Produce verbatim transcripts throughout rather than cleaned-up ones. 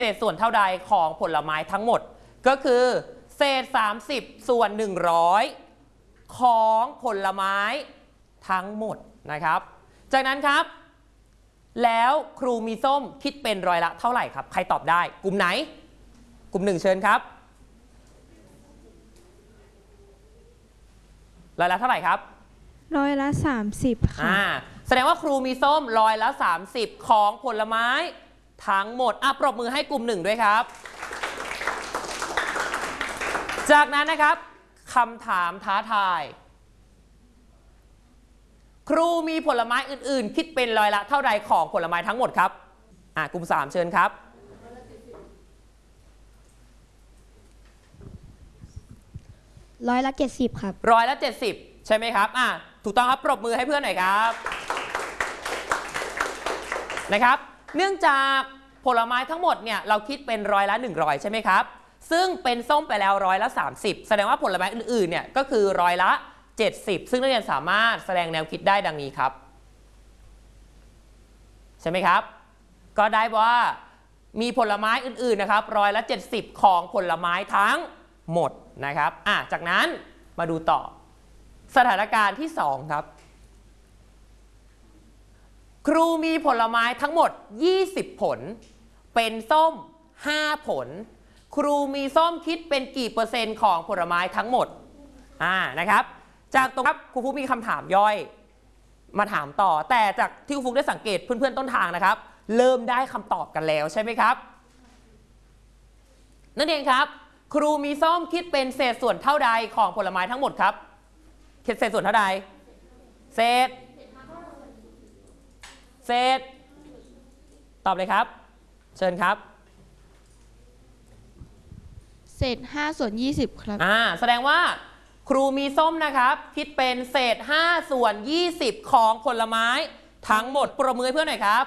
เศษส่วนเท่าใดของผลไม้ทั้งหมดก็คือเศษสามสิบส่วนหนึ่งร้อยของผลไม้ทั้งหมดนะครับจากนั้นครับแล้วครูมีส้มคิดเป็นร้อยละเท่าไหร่ครับใครตอบได้กลุ่มไหนกลุ่มหนึ่งเชิญครับร้อยละเท่าไหร่ครับร้อยละสามสิบค่ะอ่าแสดงว่าครูมีส้มร้อยละสามสิบของผลไม้ทั้งหมดอ่ะปรบมือให้กลุ่มหนึ่งด้วยครับจากนั้นนะครับคำถามท้าทายครูมีผลไม้อื่นๆคิดเป็นร้อยละเท่าใดของผลไม้ทั้งหมดครับอ่ะกลุ่มสามเชิญครับร้อยละเจ็ดสิบครับร้อยละเจ็ดสิบใช่ไหมครับอ่ะถูกต้องครับปรบมือให้เพื่อนหน่อยครับนะครับเนื่องจากผลไม้ทั้งหมดเนี่ยเราคิดเป็นร้อยละหนึ่งร้อยใช่ไหมครับซึ่งเป็นส้มไปแล้วร้อยละสามสิบแสดงว่าผลไม้อื่นๆเนี่ยก็คือร้อยละเจ็ดสิบซึ่งนักเรียนสามารถแสดงแนวคิดได้ดังนี้ครับใช่ไหมครับก็ได้ว่ามีผลไม้อื่นๆนะครับร้อยละเจ็ดสิบของผลไม้ทั้งหมดนะครับอ่ะจากนั้นมาดูต่อสถานการณ์ที่สองครับครูมีผลไม้ทั้งหมดยี่สิบผลเป็นส้มห้าผลครูมีส้มคิดเป็นกี่เปอร์เซ็นต์ของผลไม้ทั้งหมดอ่านะครับจากตรงครับครูฟุกมีคำถามย่อยมาถามต่อแต่จากที่ครูฟุกได้สังเกตเพื่อนๆต้นทางนะครับเริ่มได้คำตอบกันแล้วใช่ไหมครับนั่นเองครับครูมีส้มคิดเป็นเศษส่วนเท่าใดของผลไม้ทั้งหมดครับคิดเศษส่วนเท่าใดเศษเศษตอบเลยครับเชิญครับเศษห้าส่วนยี่สิบครับอ่าแสดงว่าครูมีส้มนะครับคิดเป็นเศษห้าส่วนยี่สิบของผลไม้ทั้งหมดปรบมือให้เพื่อนหน่อยครับ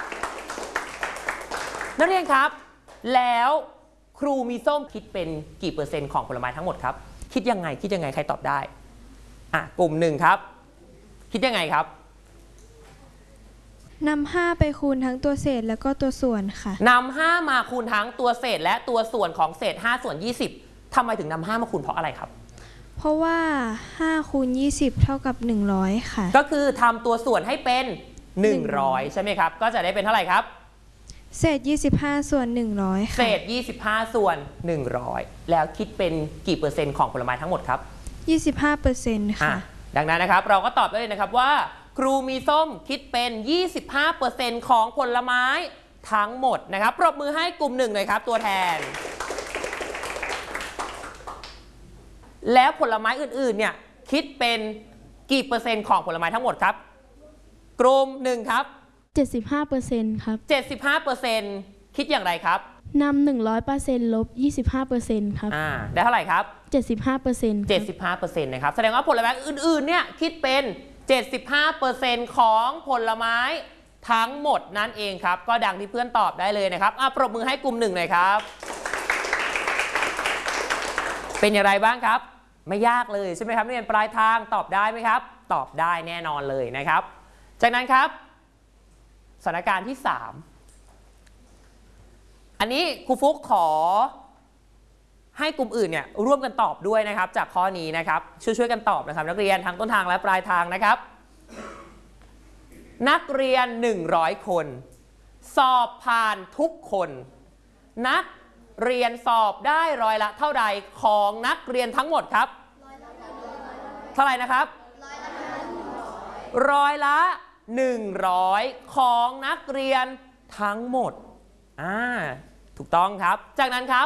นักเรียนครับแล้วครูมีส้มคิดเป็นกี่เปอร์เซ็นต์ของผลไม้ทั้งหมดครับคิดยังไงคิดยังไงใครตอบได้อ่ะกลุ่มหนึ่งครับคิดยังไงครับนำห้าไปคูณทั้งตัวเศษแล้วก็ตัวส่วนค่ะนำห้ามาคูณทั้งตัวเศษและตัวส่วนของเศษห้าส่วนยี่สิบทำไมถึงนำห้ามาคูณเพราะอะไรครับเพราะว่าห้าคูณยี่สิบเท่ากับหนึ่งร้อยค่ะก็คือทำตัวส่วนให้เป็นหนึ่งร้อยใช่ไหมครับก็จะได้เป็นเท่าไหร่ครับเศษยี่สิบห้าส่วนหนึ่งร้อยค่ะเศษยี่สิบห้าส่วนหนึ่งร้อยแล้วคิดเป็นกี่เปอร์เซ็นต์ของผลไม้ทั้งหมดครับยี่สิบห้าเปอร์เซ็นต์ค่ะดังนั้นนะครับเราก็ตอบได้เลยนะครับว่าครูมีส้มคิดเป็น ยี่สิบห้าเปอร์เซ็นต์ ของผลไม้ทั้งหมดนะครับปรบมือให้กลุ่มหนึ่งเลยครับตัวแทนแล้วผลไม้อื่นๆเนี่ยคิดเป็นกี่เปอร์เซ็นต์ของผลไม้ทั้งหมดครับกลุ่มหนึ่งครับเจ็ดสิบห้าเปอร์เซ็นต์ ครับเจ็ดสิบห้าเปอร์เซ็นต์ คิดอย่างไรครับนำหนึ่งร้อยเปอร์เซ็นต์ลบยี่สิบห้าเปอร์เซ็นต์ ครับอ่าได้เท่าไหร่ครับเจ็ดสิบห้าเปอร์เซ็นต์เจ็ดสิบห้าเปอร์เซ็นต์ นะครับแสดงว่าผลไม้อื่นๆเนี่ยคิดเป็นเจ็ดสิบห้าเปอร์เซ็นต์ ของผลไม้ทั้งหมดนั่นเองครับก็ดังที่เพื่อนตอบได้เลยนะครับอ่ะปรบมือให้กลุ่มหนึ่งเลยครับเป็นอย่างไรบ้างครับไม่ยากเลยใช่ไหมครับนักเรียนปลายทางตอบได้ไหมครับตอบได้แน่นอนเลยนะครับจากนั้นครับสถานการณ์ที่สามอันนี้ครูฟุกขอให้กลุ่มอื่นเนี่ยร่วมกันตอบด้วยนะครับจากข้อนี้นะครับช่วยๆกันตอบนะครับนักเรียนทั้งต้นทางและปลายทางนะครับนักเรียนหนึ่งร้อยคนสอบผ่านทุกคนนักเรียนสอบได้ร้อยละเท่าใดของนักเรียนทั้งหมดครับเท่าไหร่นะครับร้อยละหนึ่งร้อยของนักเรียนทั้งหมดอ่าถูกต้องครับจากนั้นครับ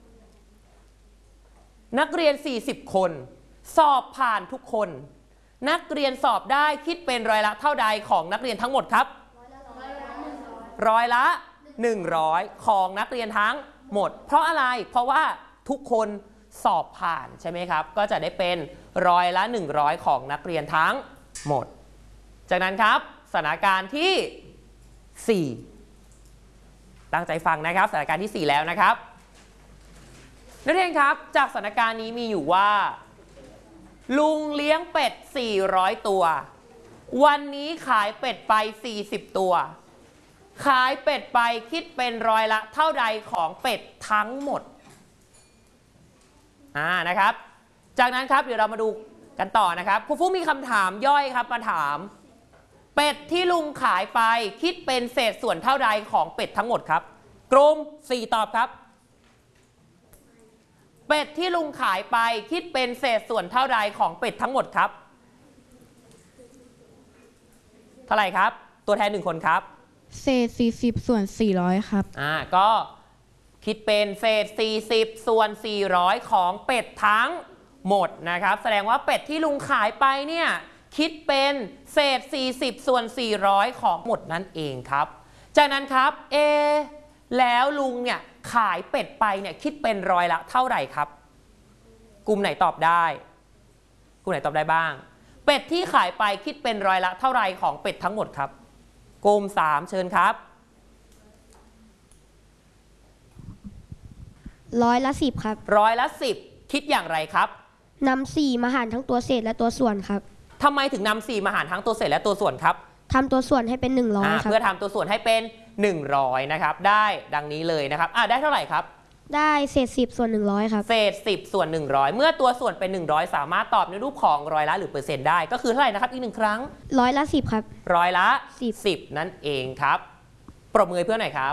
นักเรียนสี่สิบคนสอบผ่านทุกคนนักเรียนสอบได้คิดเป็นร้อยละเท่าใดของนักเรียนทั้งหมดครับร้อยละหนึ่งร้อยของนักเรียนทั้งหมดเพราะอะไรเพราะว่าทุกคนสอบผ่านใช่ไหมครับก็จะได้เป็นร้อยละหนึ่งร้อยของนักเรียนทั้งหมดจากนั้นครับสถานการณ์ที่สี่ตั้งใจฟังนะครับสถานการณ์ที่สี่แล้วนะครับนักเรียนครับจากสถานการณ์นี้มีอยู่ว่าลุงเลี้ยงเป็ดสี่ร้อยตัววันนี้ขายเป็ดไปสี่สิบตัวขายเป็ดไปคิดเป็นร้อยละเท่าใดของเป็ดทั้งหมดอ่านะครับจากนั้นครับเดี๋ยวเรามาดูกันต่อนะครับครูฟุ๊กมีคำถามย่อยครับมาถามเป็ดที่ลุงขายไปคิดเป็นเศษส่วนเท่าใดของเป็ดทั้งหมดครับกลุ่มสี่ตอบครับเป็ดที่ลุงขายไปคิดเป็นเศษส่วนเท่าใดของเป็ดทั้งหมดครับเท่าไหร่ครับตัวแทนหนึ่งคนครับเศษสี่สิบส่วนสี่ร้อยครับอ่าก็คิดเป็นเศษสี่สิบส่วนสี่ร้อยของเป็ดทั้งหมดนะครับแสดงว่าเป็ดที่ลุงขายไปเนี่ยคิดเป็นเศษสี่สิบส่วนสี่ร้อยของหมดนั่นเองครับจากนั้นครับเอแล้วลุงเนี่ยขายเป็ดไปเนี่ยคิดเป็นร้อยละเท่าไหร่ครับกลุ่มไหนตอบได้กลุ่มไหนตอบได้บ้างเป็ดที่ขายไปคิดเป็นร้อยละเท่าไหร่ของเป็ดทั้งหมดครับกลุ่มสามเชิญครับร้อยละสิบครับร้อยละสิบคิดอย่างไรครับนำสี่มาหารทั้งตัวเศษและตัวส่วนครับทำไมถึงนำสี่มาหารทั้งตัวเศษและตัวส่วนครับทำตัวส่วนให้เป็นหนึ่งร้อยครับเพื่อทำตัวส่วนให้เป็นหนึ่งร้อยนะครับได้ดังนี้เลยนะครับอ่าได้เท่าไหร่ครับได้เศษสิบส่วนหนึ่งร้อยครับเศษสิบส่วนหนึ่งร้อยเมื่อตัวส่วนเป็นหนึ่งร้อยสามารถตอบในรูปของร้อยละหรือเปอร์เซ็นต์ได้ก็คือเท่าไหร่นะครับอีกหนึ่งครั้งร้อยละสิบครับร้อยละสิบสิบนั่นเองครับปรบมือเพื่อนหน่อยครับ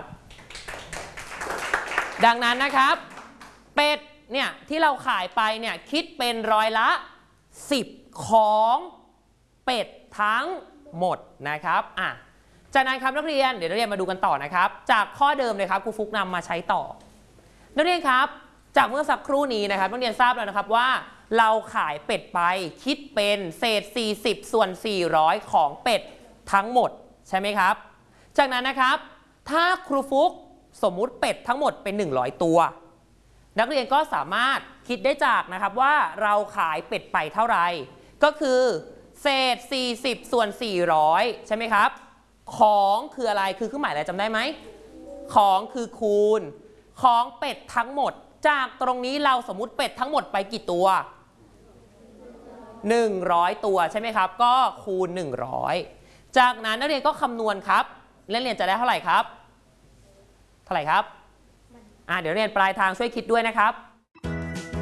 ดังนั้นนะครับเป็ดเนี่ยที่เราขายไปเนี่ยคิดเป็นร้อยละสิบของเป็ดทั้งหมดนะครับอ่ะจากนั้นครับนักเรียนเดี๋ยวนักเรียนมาดูกันต่อนะครับจากข้อเดิมเลยครับครูฟุกนำมาใช้ต่อนักเรียนครับจากเมื่อสักครู่นี้นะครับนักเรียนทราบแล้วนะครับว่าเราขายเป็ดไปคิดเป็นเศษสี่สิบส่วนสี่ร้อยของเป็ดทั้งหมดใช่ไหมครับจากนั้นนะครับถ้าครูฟุกสมมุติเป็ดทั้งหมดเป็นหนึ่งร้อยตัวนักเรียนก็สามารถคิดได้จากนะครับว่าเราขายเป็ดไปเท่าไหร่ก็คือเศษสี่สิบส่วนสี่ร้อยใช่ไหมครับของคืออะไรคือเครื่องหมายอะไรจำได้ไหมของคือคูณของเป็ดทั้งหมดจากตรงนี้เราสมมุติเป็ดทั้งหมดไปกี่ตัวหนึ่งร้อยตัวใช่ไหมครับก็คูณหนึ่งร้อยจากนั้นนักเรียนก็คำนวณครับนักเรียนจะได้เท่าไหร่ครับเท่าไหร่ครับอ่าเดี๋ยวเรียนปลายทางช่วยคิดด้วยนะครับ